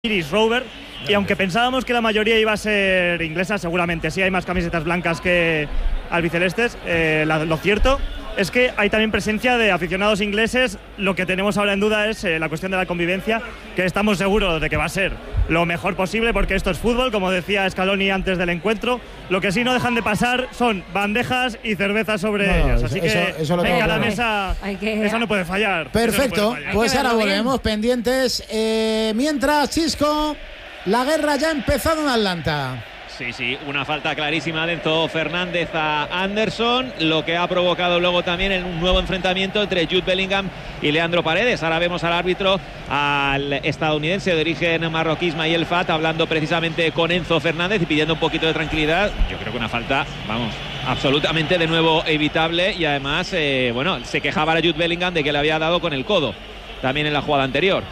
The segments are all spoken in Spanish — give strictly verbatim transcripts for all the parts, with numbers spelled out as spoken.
Iris Rover, y aunque pensábamos que la mayoría iba a ser inglesa, seguramente sí hay más camisetas blancas que albicelestes, eh, la, lo cierto es que hay también presencia de aficionados ingleses. Lo que tenemos ahora en duda es eh, la cuestión de la convivencia, que estamos seguros de que va a ser lo mejor posible, porque esto es fútbol, como decía Scaloni antes del encuentro. Lo que sí no dejan de pasar son bandejas y cervezas sobre no, ellos, así eso, que eso en cada mesa que... eso no puede fallar. Perfecto, no puede fallar. Pues ahora volvemos pendientes. Eh, mientras, Chisco, la guerra ya ha empezado en Atlanta. Sí, sí, una falta clarísima de Enzo Fernández a Anderson, lo que ha provocado luego también un nuevo enfrentamiento entre Jude Bellingham y Leandro Paredes. Ahora vemos al árbitro, al estadounidense de origen marroquí Ismail Fat, hablando precisamente con Enzo Fernández y pidiendo un poquito de tranquilidad. Yo creo que una falta, vamos, absolutamente de nuevo evitable, y además, eh, bueno, se quejaba a Jude Bellingham de que le había dado con el codo también en la jugada anterior.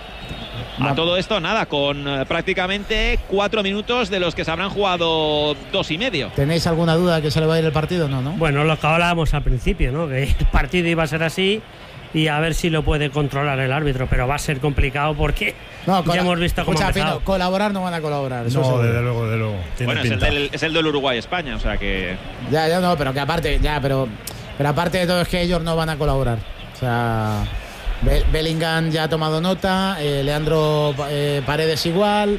A todo esto, nada, con eh, prácticamente cuatro minutos de los que se habrán jugado dos y medio. ¿Tenéis alguna duda de que se le va a ir el partido? No, ¿no? Bueno, lo que hablábamos al principio, ¿no? Que el partido iba a ser así y a ver si lo puede controlar el árbitro, pero va a ser complicado porque no, ya hemos visto cómo ha empezado. Pino, colaborar no van a colaborar. Eso no, desde luego, desde luego. Bueno, es el, del, es el del Uruguay-España, o sea que... Ya, ya no, pero que aparte, ya, pero, pero aparte de todo es que ellos no van a colaborar. O sea... Bellingham ya ha tomado nota, eh, Leandro eh, Paredes igual,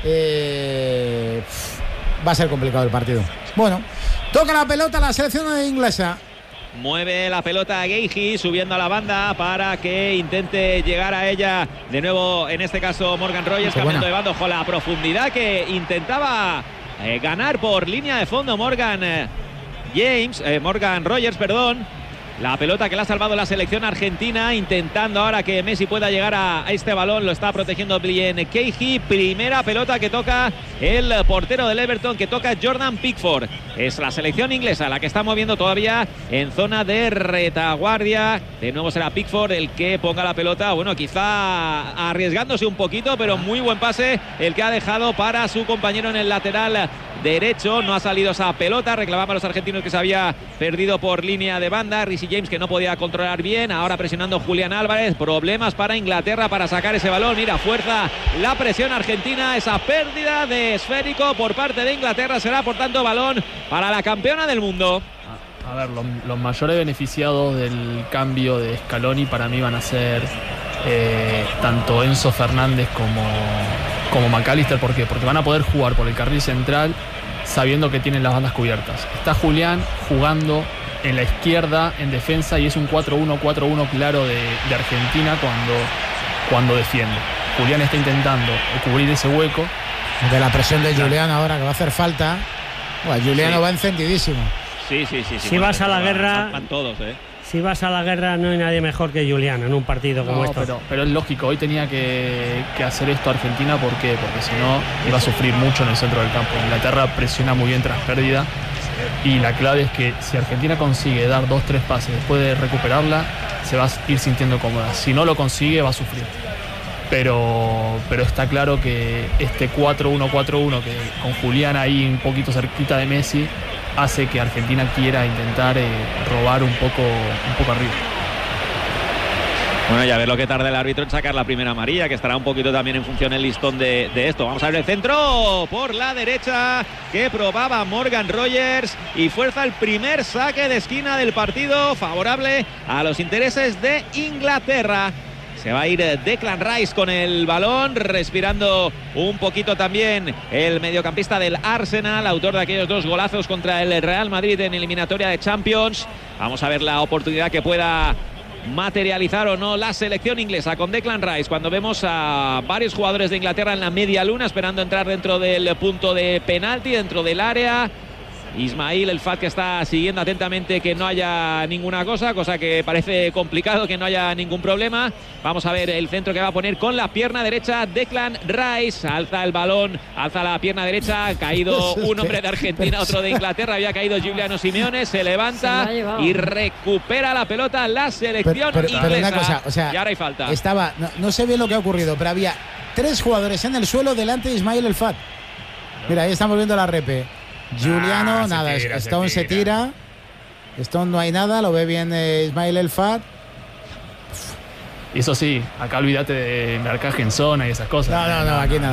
eh, va a ser complicado el partido. Bueno, toca la pelota la selección inglesa. Mueve la pelota a Guehi, subiendo a la banda para que intente llegar a ella de nuevo, en este caso Morgan Rogers, Qué cambiando buena. de bando con la profundidad que intentaba eh, ganar por línea de fondo Morgan eh, James, eh, Morgan Rogers, perdón. La pelota que la ha salvado la selección argentina, intentando ahora que Messi pueda llegar a, a este balón. Lo está protegiendo bien Guehi. Primera pelota que toca el portero del Everton, que toca Jordan Pickford. Es la selección inglesa la que está moviendo todavía en zona de retaguardia. De nuevo será Pickford el que ponga la pelota. Bueno, quizá arriesgándose un poquito, pero muy buen pase el que ha dejado para su compañero en el lateral derecho. No ha salido esa pelota, reclamaban los argentinos que se había perdido por línea de banda. Reece James, que no podía controlar bien, ahora presionando Julián Álvarez. Problemas para Inglaterra para sacar ese balón. Mira, fuerza la presión argentina. Esa pérdida de esférico por parte de Inglaterra será por tanto balón para la campeona del mundo. A ver, los, los mayores beneficiados del cambio de Scaloni para mí van a ser eh, tanto Enzo Fernández como, como McAllister. ¿Por qué? Porque van a poder jugar por el carril central sabiendo que tienen las bandas cubiertas. Está Julián jugando en la izquierda en defensa y es un cuatro uno cuatro uno claro de, de Argentina cuando, cuando defiende. Julián está intentando cubrir ese hueco. De la presión de Julián ahora, que va a hacer falta. Bueno, Juliano sí. Va encendidísimo. Sí, sí, sí. sí si bueno, vas a la guerra... Van, van todos, ¿eh? Si vas a la guerra no hay nadie mejor que Julián en un partido como no, este. Pero, pero es lógico, hoy tenía que, que hacer esto Argentina. ¿Por qué? Porque si no iba a sufrir mucho en el centro del campo. Inglaterra presiona muy bien tras pérdida y la clave es que si Argentina consigue dar dos, tres pases después de recuperarla, se va a ir sintiendo cómoda. Si no lo consigue, va a sufrir. Pero, pero está claro que este cuatro uno cuatro uno que con Julián ahí un poquito cerquita de Messi hace que Argentina quiera intentar eh, robar un poco, un poco arriba. Bueno, ya ver lo que tarda el árbitro en sacar la primera amarilla, que estará un poquito también en función el listón de, de esto. Vamos a ver el centro por la derecha que probaba Morgan Rogers y fuerza el primer saque de esquina del partido favorable a los intereses de Inglaterra. Se va a ir Declan Rice con el balón, respirando un poquito también el mediocampista del Arsenal, autor de aquellos dos golazos contra el Real Madrid en eliminatoria de Champions. Vamos a ver la oportunidad que pueda materializar o no la selección inglesa con Declan Rice, cuando vemos a varios jugadores de Inglaterra en la media luna esperando entrar dentro del punto de penalti, dentro del área. Ismail El Fat, que está siguiendo atentamente que no haya ninguna cosa, cosa que parece complicado, que no haya ningún problema. Vamos a ver el centro que va a poner con la pierna derecha Declan Rice. Alza el balón, alza la pierna derecha. Ha caído un hombre de Argentina, otro de Inglaterra. Había caído Giuliano Simeone, se levanta se y recupera la pelota la selección pero, pero, inglesa. Pero una cosa, o sea, y ahora hay falta. Estaba, no, no sé bien lo que ha ocurrido, pero había tres jugadores en el suelo delante de Ismail El Fat. Mira, ahí estamos viendo la repe. Juliano, ah, nada, tira, Stone se tira. se tira. Stone no hay nada, lo ve bien eh, Ismail El Fat. Y eso sí, acá olvídate de marcaje en zona y esas cosas. No, no, no, aquí nada.